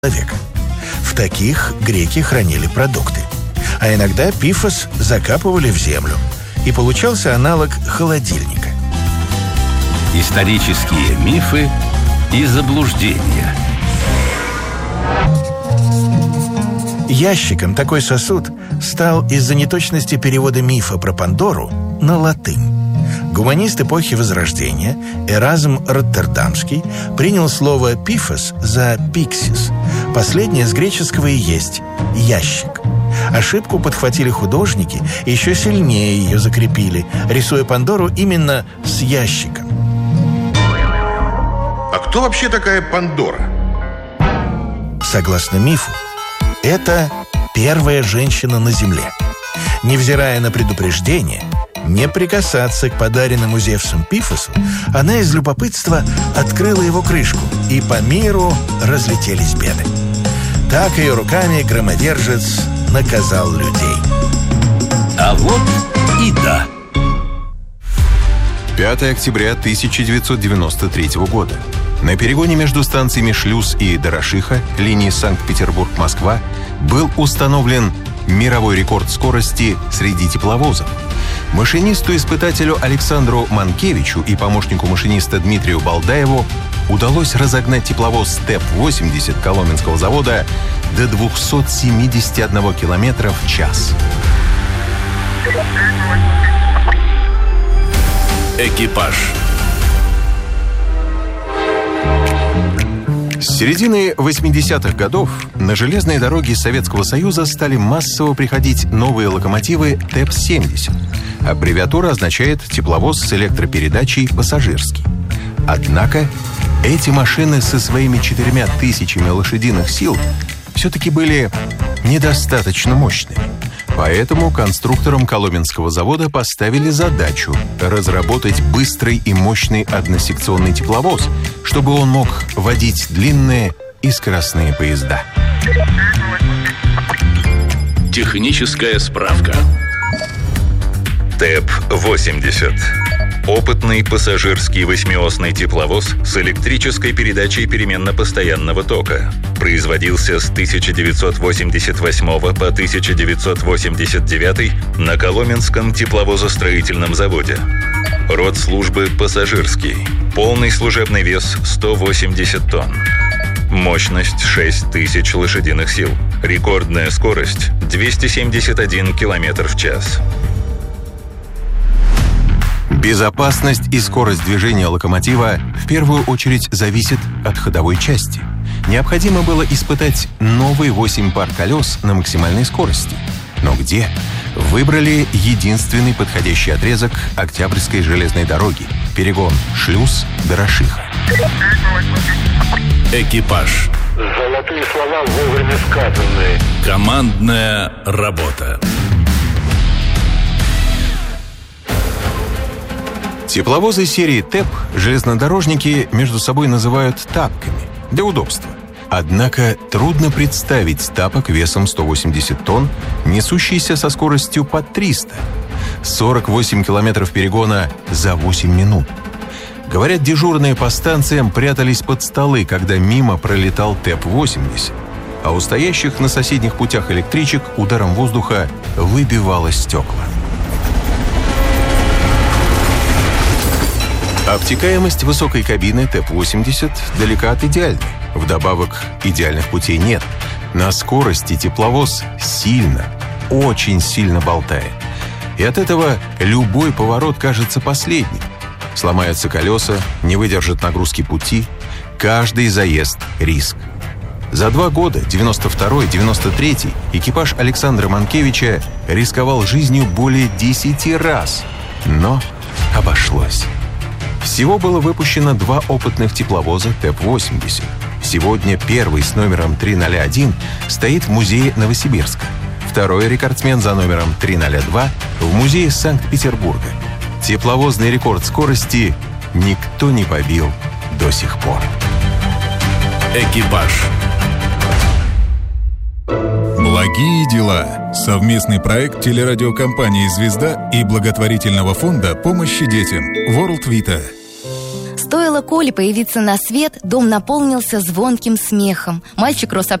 человека. В таких греки хранили продукты. А иногда пифос закапывали в землю, и получался аналог холодильника. Исторические мифы и заблуждения. Ящиком такой сосуд стал из-за неточности перевода мифа про Пандору на латынь. Гуманист эпохи Возрождения Эразм Роттердамский принял слово «пифос» за «пиксис». Последнее с греческого и есть «ящик». Ошибку подхватили художники и еще сильнее ее закрепили, рисуя Пандору именно с ящиком. А кто вообще такая Пандора? Согласно мифу, это первая женщина на Земле. Невзирая на предупреждение не прикасаться к подаренному Зевсом пифосу, она из любопытства открыла его крышку, и по миру разлетелись беды. Так ее руками громовержец наказал людей. А вот и да. 5 октября 1993 года. На перегоне между станциями Шлюз и Дорошиха линии Санкт-Петербург-Москва был установлен мировой рекорд скорости среди тепловозов. Машинисту-испытателю Александру Манкевичу и помощнику машиниста Дмитрию Балдаеву удалось разогнать тепловоз ТЭП-80 Коломенского завода до 271 км в час. Экипаж. С середины 80-х годов на железные дороги Советского Союза стали массово приходить новые локомотивы ТЭП-70. Аббревиатура означает «тепловоз с электропередачей пассажирский». Однако эти машины со своими 4000 лошадиных сил все-таки были недостаточно мощными. Поэтому конструкторам Коломенского завода поставили задачу разработать быстрый и мощный односекционный тепловоз, чтобы он мог водить длинные и скоростные поезда. Техническая справка. ТЭП-80. Опытный пассажирский восьмиосный тепловоз с электрической передачей переменно-постоянного тока. Производился с 1988 по 1989 на Коломенском тепловозостроительном заводе. Род службы пассажирский. Полный служебный вес 180 тонн. Мощность 6000 лошадиных сил. Рекордная скорость 271 км в час. Безопасность и скорость движения локомотива в первую очередь зависит от ходовой части. Необходимо было испытать новые 8 пар колес на максимальной скорости. Но где? Выбрали единственный подходящий отрезок Октябрьской железной дороги – перегон Шлюз-Дорошиха. Экипаж. Золотые слова вовремя сказанные. Командная работа. Тепловозы серии ТЭП железнодорожники между собой называют тапками для удобства. Однако трудно представить тапок весом 180 тонн, несущийся со скоростью под 300. 48 километров перегона за 8 минут. Говорят, дежурные по станциям прятались под столы, когда мимо пролетал ТЭП-80. А у стоящих на соседних путях электричек ударом воздуха выбивало стекла. Обтекаемость высокой кабины ТЭП-80 далека от идеальной. Вдобавок, идеальных путей нет. На скорости тепловоз сильно, очень сильно болтает. И от этого любой поворот кажется последним. Сломаются колеса, не выдержат нагрузки пути. Каждый заезд – риск. За 2 года, 92-93, экипаж Александра Манкевича рисковал жизнью более 10 раз. Но обошлось. Всего было выпущено 2 опытных тепловоза ТЭП-80. Сегодня первый с номером 301 стоит в музее Новосибирска. Второй рекордсмен за номером 302 в музее Санкт-Петербурга. Тепловозный рекорд скорости никто не побил до сих пор. Экипаж. Благие дела. Совместный проект телерадиокомпании «Звезда» и благотворительного фонда помощи детям World Vita. Стоило Коле появиться на свет, дом наполнился звонким смехом. Мальчик рос